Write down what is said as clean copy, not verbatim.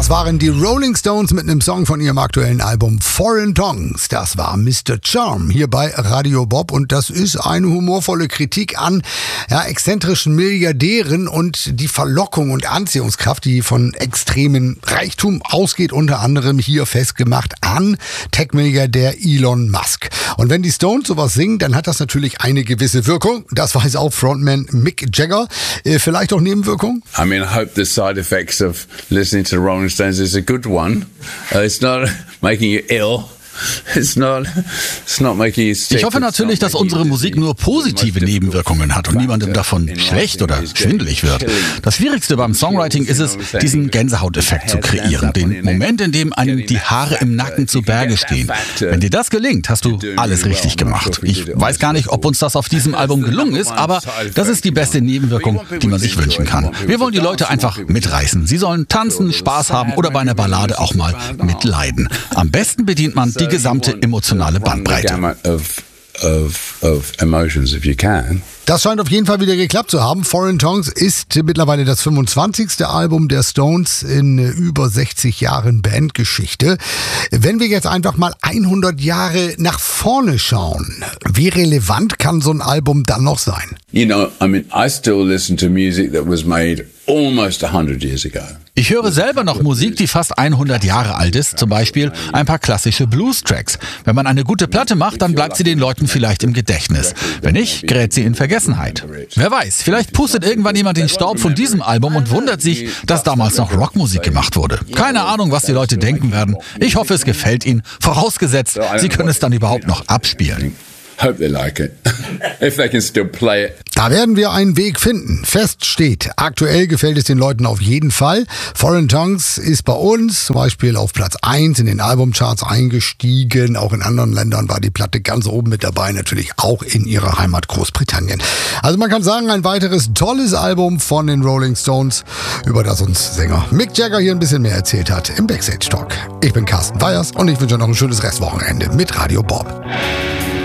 Das waren die Rolling Stones mit einem Song von ihrem aktuellen Album Foreign Tongues. Das war Mr. Charm hier bei Radio Bob und das ist eine humorvolle Kritik an exzentrischen Milliardären und die Verlockung und Anziehungskraft, die von extremem Reichtum ausgeht, unter anderem hier festgemacht an Tech-Milliardär Elon Musk. Und wenn die Stones sowas singen, dann hat das natürlich eine gewisse Wirkung. Das weiß auch Frontman Mick Jagger. Vielleicht auch Nebenwirkungen? I mean, I hope the side effects of listening to the Rolling Stones is a good one. It's not making you ill. It's not making you sick. Ich hoffe natürlich, dass unsere Musik nur positive Nebenwirkungen hat und niemandem davon schlecht oder schwindelig wird. Das Schwierigste beim Songwriting ist es, diesen Gänsehauteffekt zu kreieren. Den Moment, in dem einem die Haare im Nacken zu Berge stehen. Wenn dir das gelingt, hast du alles richtig gemacht. Ich weiß gar nicht, ob uns das auf diesem Album gelungen ist, aber das ist die beste Nebenwirkung, die man sich wünschen kann. Wir wollen die Leute einfach mitreißen. Sie sollen tanzen, Spaß haben oder bei einer Ballade auch mal mitleiden. Am besten bedient man die gesamte emotionale Bandbreite. Das scheint auf jeden Fall wieder geklappt zu haben. Foreign Tongues ist mittlerweile das 25. Album der Stones in über 60 Jahren Bandgeschichte. Wenn wir jetzt einfach mal 100 Jahre nach vorne schauen, wie relevant kann so ein Album dann noch sein? You know, I mean, I still listen to music that was made almost 100 years ago. Ich höre selber noch Musik, die fast 100 Jahre alt ist, zum Beispiel ein paar klassische Blues-Tracks. Wenn man eine gute Platte macht, dann bleibt sie den Leuten vielleicht im Gedächtnis. Wenn nicht, gerät sie in Vergessenheit. Wer weiß, vielleicht pustet irgendwann jemand den Staub von diesem Album und wundert sich, dass damals noch Rockmusik gemacht wurde. Keine Ahnung, was die Leute denken werden. Ich hoffe, es gefällt ihnen, vorausgesetzt, sie können es dann überhaupt noch abspielen. Hope they like it. If they can still play it. Da werden wir einen Weg finden. Fest steht, aktuell gefällt es den Leuten auf jeden Fall. Foreign Tongues ist bei uns zum Beispiel auf Platz 1 in den Albumcharts eingestiegen. Auch in anderen Ländern war die Platte ganz oben mit dabei, natürlich auch in ihrer Heimat Großbritannien. Also man kann sagen, ein weiteres tolles Album von den Rolling Stones, über das uns Sänger Mick Jagger hier ein bisschen mehr erzählt hat im Backstage Talk. Ich bin Carsten Weyers und ich wünsche noch ein schönes Restwochenende mit Radio Bob.